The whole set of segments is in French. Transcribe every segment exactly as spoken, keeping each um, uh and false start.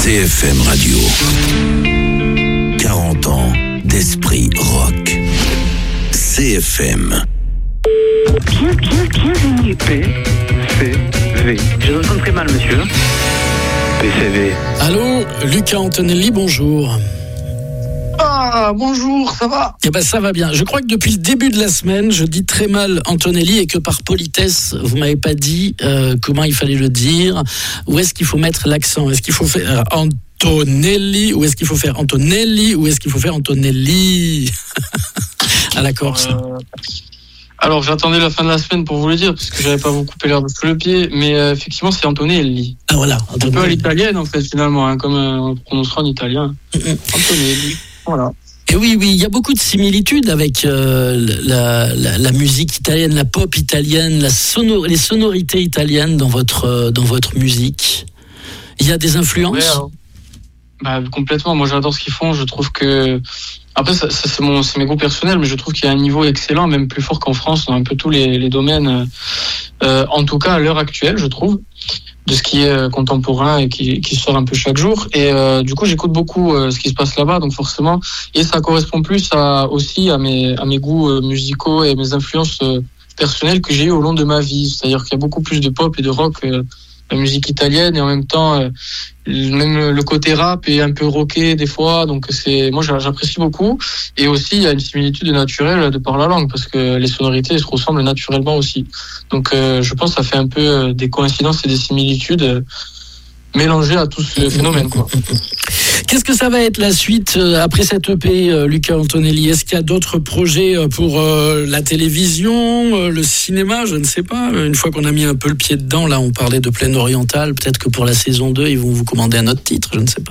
C F M Radio. quarante ans d'esprit rock. C F M. Bien, bien, bienvenue. P, C, V. Je vous entends très mal, monsieur. P C V. Allô, Luca Antonelli, bonjour. Ah, bonjour, ça va ? Eh ben ça va bien. Je crois que depuis le début de la semaine, je dis très mal Antonelli et que par politesse, vous m'avez pas dit euh, comment il fallait le dire. Où est-ce qu'il faut mettre l'accent ? Est-ce qu'il faut faire Antonelli ou est-ce qu'il faut faire Antonelli ou est-ce qu'il faut faire Antonelli à la Corse ? euh, Alors, j'attendais la fin de la semaine pour vous le dire, parce que j'avais pas vous couper l'herbe sous le pied, mais euh, effectivement, c'est Antonelli. Ah voilà, Antonelli. Un peu à l'italienne, en fait, finalement, hein, comme euh, on le prononcera en italien. Mm-hmm. Antonelli, voilà. Et oui, oui, il y a beaucoup de similitudes avec euh, la, la, la musique italienne, la pop italienne, la sonor- les sonorités italiennes dans votre, euh, dans votre musique. Il y a des influences ? Ouais, alors, bah, complètement. Moi, j'adore ce qu'ils font. Je trouve que... Après, ça, ça, c'est, mon, c'est mes goûts personnels, mais je trouve qu'il y a un niveau excellent, même plus fort qu'en France, dans un peu tous les, les domaines. Euh, en tout cas, à l'heure actuelle, je trouve, de ce qui est contemporain et qui, qui sort un peu chaque jour. Et euh, du coup, j'écoute beaucoup euh, ce qui se passe là-bas, donc forcément, et ça correspond plus à, aussi à mes, à mes goûts euh, musicaux et mes influences euh, personnelles que j'ai eues au long de ma vie. C'est-à-dire qu'il y a beaucoup plus de pop et de rock, euh, la musique italienne, et en même temps, euh, même le côté rap est un peu rocké des fois. Donc c'est, moi, j'apprécie beaucoup. Et aussi, il y a une similitude naturelle de par la langue, parce que les sonorités se ressemblent naturellement aussi. Donc euh, je pense que ça fait un peu des coïncidences et des similitudes euh, mélangées à tout ce phénomène, quoi. Qu'est-ce que ça va être la suite euh, après cette E P, euh, Luca Antonelli ? Est-ce qu'il y a d'autres projets pour euh, la télévision, euh, le cinéma ? Je ne sais pas. Une fois qu'on a mis un peu le pied dedans, là, on parlait de Plaine Orientale. Peut-être que pour la saison deux, ils vont vous commander un autre titre, je ne sais pas.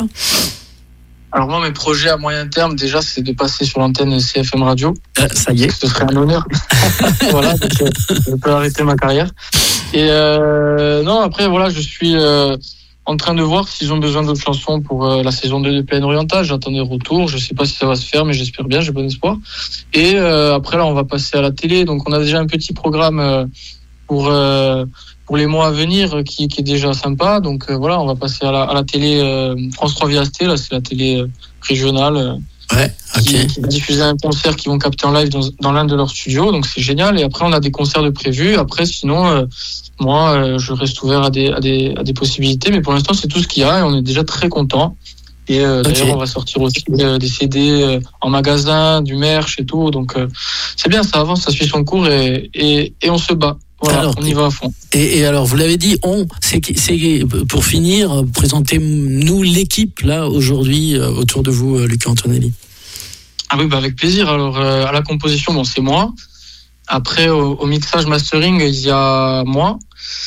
Alors moi, mes projets à moyen terme, déjà, c'est de passer sur l'antenne C F M Radio. Euh, ça y est. Ce serait un honneur. Voilà, donc, euh, je peux arrêter ma carrière. Et euh, non, après, voilà, je suis... Euh, en train de voir s'ils ont besoin d'autres chansons pour euh, la saison deux de Plaine Orientale. J'attends des retours. Je sais pas si ça va se faire, mais j'espère bien, j'ai bon espoir. Et euh, après, là, on va passer à la télé. Donc, on a déjà un petit programme euh, pour euh, pour les mois à venir qui, qui est déjà sympa. Donc, euh, voilà, on va passer à la, à la télé euh, France trois V S T. Là, c'est la télé euh, régionale. Euh, Ouais, ok. Qui, qui va diffuser un concert qu'ils vont capter en live dans, dans l'un de leurs studios, donc c'est génial. Et après, on a des concerts de prévus. Après, sinon, euh, moi, euh, je reste ouvert à des, à des, à des possibilités, mais pour l'instant, c'est tout ce qu'il y a et on est déjà très contents. Et euh, okay. D'ailleurs, on va sortir aussi euh, des C D euh, en magasin, du merch et tout. Donc, euh, c'est bien, ça avance, ça suit son cours et, et, et on se bat. Voilà, alors, on y va à fond. Et, et alors, vous l'avez dit, on, c'est, c'est pour finir, présentez-nous l'équipe là aujourd'hui euh, autour de vous, euh, Luca Antonelli. Ah oui, bah avec plaisir. Alors, euh, à la composition, bon, c'est moi. Après, au, au mixage, mastering, il y a moi.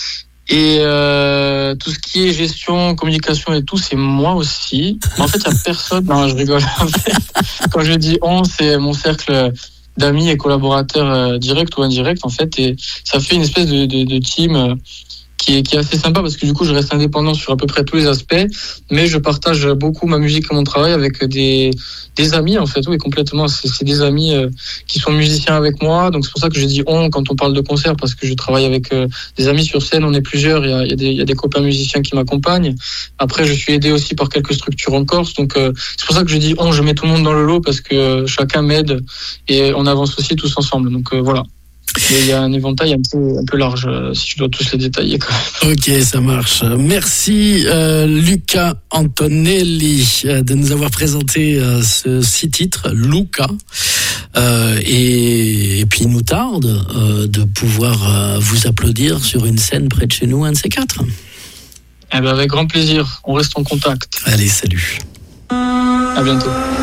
Et euh, tout ce qui est gestion, communication et tout, c'est moi aussi. En fait, il n'y a personne. Non, je rigole. En fait, quand je dis on, c'est mon cercle d'amis et collaborateurs euh, directs ou indirects, en fait. Et ça fait une espèce de, de, de team euh, qui est, qui est assez sympa parce que du coup, je reste indépendant sur à peu près tous les aspects. Mais je partage beaucoup ma musique et mon travail avec des, des amis, en fait. Oui, complètement. C'est, c'est des amis euh, qui sont musiciens avec moi. Donc, c'est pour ça que je dis on quand on parle de concert parce que je travaille avec euh, des amis sur scène. On est plusieurs. Il y a, il y a, des, il y a des copains musiciens qui m'accompagnent. Après, je suis aidé aussi par quelques structures en Corse. Donc, euh, c'est pour ça que je dis on. Je mets tout le monde dans le lot parce que euh, chacun m'aide et on avance aussi tous ensemble. Donc, euh, voilà. Mais il y a un éventail un peu, un peu large, euh, si je dois tous les détailler quand même. Ok, ça marche. Merci euh, Luca Antonelli euh, de nous avoir présenté euh, ce six titres, Luca. Euh, et, et puis il nous tarde euh, de pouvoir euh, vous applaudir sur une scène près de chez nous, un de ces quatre. Eh ben avec grand plaisir, on reste en contact. Allez, salut. À bientôt.